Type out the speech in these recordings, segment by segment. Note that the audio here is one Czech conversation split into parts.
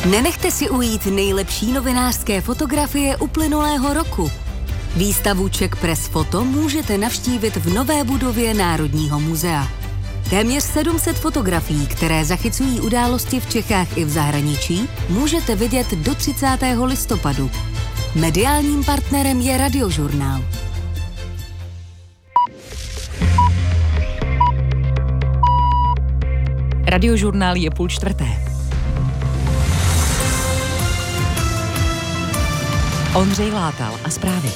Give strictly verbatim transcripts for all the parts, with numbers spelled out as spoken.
Nenechte si ujít nejlepší novinářské fotografie uplynulého roku. Výstavu Czech Press Photo můžete navštívit v nové budově Národního muzea. Téměř sedm set fotografií, které zachycují události v Čechách i v zahraničí, můžete vidět do třicátého listopadu. Mediálním partnerem je Radiožurnál. Radiožurnál je půl čtvrté. Ondřej Látal a zprávy.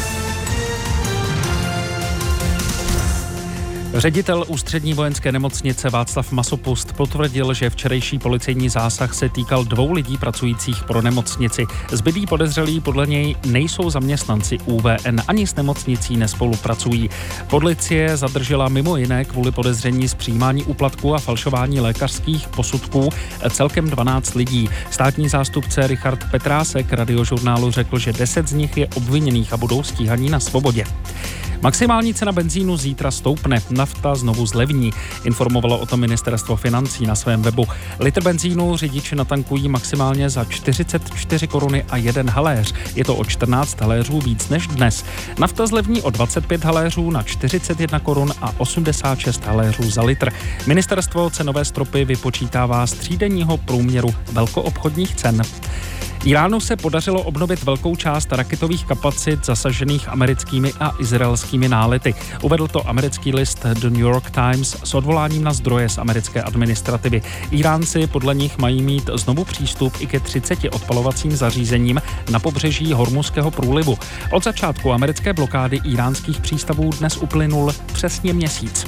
Ředitel Ústřední vojenské nemocnice Václav Masopust potvrdil, že včerejší policejní zásah se týkal dvou lidí pracujících pro nemocnici. Zbylí podezřelí podle něj nejsou zaměstnanci U V N, ani s nemocnicí nespolupracují. Policie zadržela mimo jiné kvůli podezření z přijímání úplatku a falšování lékařských posudků celkem dvanáct lidí. Státní zástupce Richard Petrásek Radiožurnálu řekl, že deset z nich je obviněných a budou stíhaní na svobodě. Maximální cena benzínu zítra stoupne, nafta znovu zlevní, informovalo o tom ministerstvo financí na svém webu. Litr benzínu řidiči natankují maximálně za čtyřicet čtyři koruny a jeden haléř. Je to o čtrnáct haléřů víc než dnes. Nafta zlevní o dvacet pět haléřů na čtyřicet jedna korun a osmdesát šest haléřů za litr. Ministerstvo cenové stropy vypočítává z třídenního průměru velkoobchodních cen. Iránu se podařilo obnovit velkou část raketových kapacit zasažených americkými a izraelskými nálety. Uvedl to americký list The New York Times s odvoláním na zdroje z americké administrativy. Iránci podle nich mají mít znovu přístup i ke třiceti odpalovacím zařízením na pobřeží Hormuzského průlivu. Od začátku americké blokády iránských přístavů dnes uplynul přesně měsíc.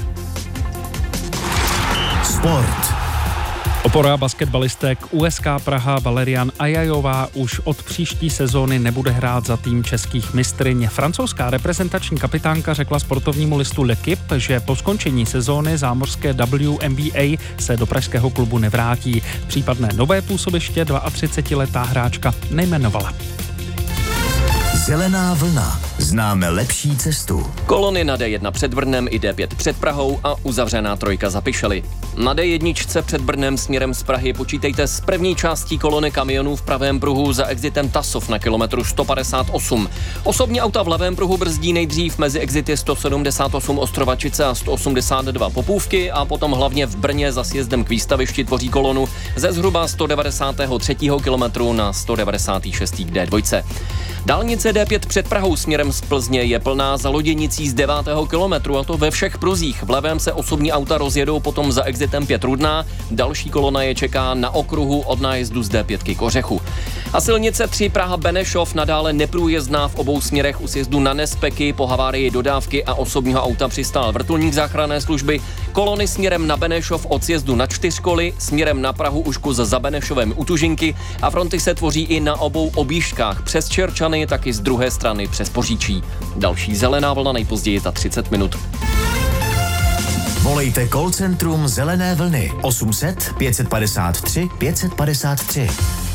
Sport. Opora basketbalistek U S K Praha Valerian Ajajová už od příští sezóny nebude hrát za tým českých mistryň. Francouzská reprezentační kapitánka řekla sportovnímu listu L'Equipe, že po skončení sezóny zámořské W N B A se do pražského klubu nevrátí. Případné nové působiště třicetiletá hráčka nejmenovala. Zelená vlna. Známe lepší cestu. Kolony na D jedna před Brnem i D pět před Prahou a uzavřená trojka za Pišely. Na D jedna před Brnem směrem z Prahy počítejte s první částí kolony kamionů v pravém pruhu za exitem Tasov na kilometru sto padesát osm. Osobní auta v levém pruhu brzdí nejdřív mezi exity sto sedmdesát osm Ostrovačice a sto osmdesát dva Popůvky a potom hlavně v Brně za sjezdem k výstavišti tvoří kolonu ze zhruba sto devadesátého třetího kilometru na sto devadesátého šestého k D dva. Dálnice D pět před Prahou směrem z Plzně je plná za Loděnicí z devátého kilometru, a to ve všech pruzích. V levém se osobní auta rozjedou potom za exitem pět Rudná, další kolona je čeká na okruhu od nájezdu z D pět k Kořechu. A silnice tři Praha Benešov nadále neprůjezdná v obou směrech u sjezdu na Nespeky. Po havárii dodávky a osobního auta přistál vrtulník záchranné služby. Kolony směrem na Benešov od sjezdu na Čtyřkoly, směrem na Prahu už kus za Benešovem u Tužinky a fronty se tvoří i na obou objížďkách přes Čerčany, taky z druhé strany přes Poříčí. Další zelená vlna nejpozději za třicet minut. Volejte call centrum Zelené vlny osm set pět padesát tři pět padesát tři.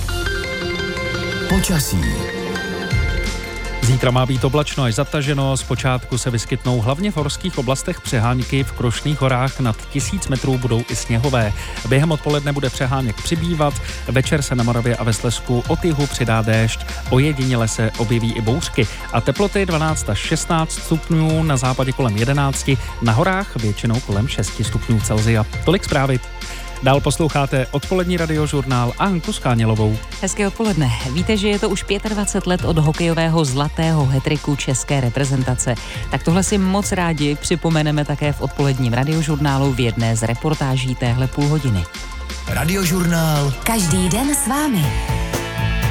Počasí. Zítra má být oblačno až zataženo, zpočátku se vyskytnou hlavně v horských oblastech přehánky, v Krušných horách nad tisíc metrů budou i sněhové. Během odpoledne bude přeháněk přibývat, večer se na Moravě a ve Slezsku od jihu přidá déšť, ojediněle se objeví i bouřky a teploty dvanáct až šestnáct stupňů, na západě kolem jedenáct, na horách většinou kolem šest stupňů Celsia. Tolik zprávy. Dál posloucháte odpolední Radiožurnál a Hanku Skánělovou. Hezké odpoledne. Víte, že je to už dvacet pět let od hokejového zlatého hetriku české reprezentace. Tak tohle si moc rádi připomeneme také v odpoledním Radiožurnálu v jedné z reportáží téhle půl hodiny. Radiožurnál. Každý den s vámi.